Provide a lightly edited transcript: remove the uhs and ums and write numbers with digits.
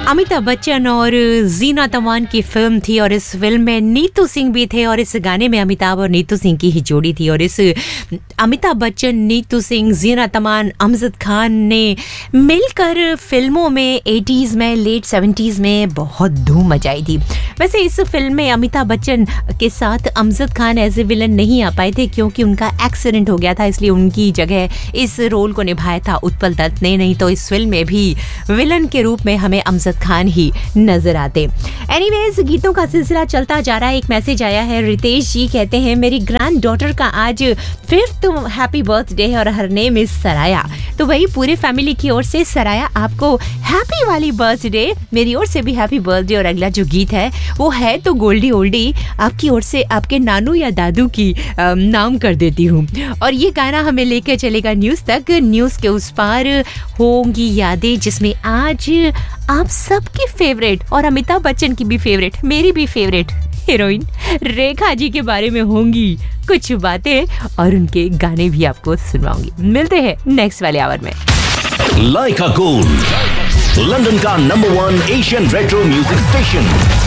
अमिताभ बच्चन और जीना तमान की फिल्म थी और इस फिल्म में नीतू सिंह भी थे और इस गाने में अमिताभ और नीतू सिंह की ही जोड़ी थी और इस अमिताभ बच्चन, नीतू सिंह, जीना तमान, अमजद खान ने मिलकर फिल्मों में 80s में, लेट 70s में बहुत धूम मचाई थी। वैसे इस फिल्म में अमिताभ बच्चन के साथ Amjad Khan as a villain नहीं आ पाए थे क्योंकि उनका एक्सीडेंट हो गया था, इसलिए उनकी जगह इस रोल को निभाया था उत्पल दत्त ने। नहीं तो इस फिल्म में भी विलन के रूप में हमें अमजद खान ही नजर आते। एनीवेज, गीतों का सिलसिला चलता जा रहा है। एक मैसेज आया है, रितेश जी कहते हैं मेरी ग्रैंड डॉटर का आज 5th हैप्पी बर्थडे है और हर नेम इज सराया। तो वही पूरे फैमिली की ओर से सराया आपको हैप्पी वाली बर्थडे, मेरी ओर से भी हैप्पी बर्थडे। और अगला जो गीत है वो है तो गोल्डी ओल्डी, आपकी ओर से आपके नानू या दादू की नाम कर देती हूँ। और ये गाना हमें लेकर चलेगा न्यूज तक। न्यूज के उस पार होंगी यादें, जिसमें आज आप सबकी फेवरेट और अमिताभ बच्चन की भी फेवरेट, मेरी भी फेवरेट हीरोइन रेखा जी के बारे में होंगी कुछ बातें और उनके गाने भी आपको सुनवाऊंगी। मिलते हैं नेक्स्ट वाले आवर में। लाइका गोल्ड, लंदन का number 1 Asian retro music station.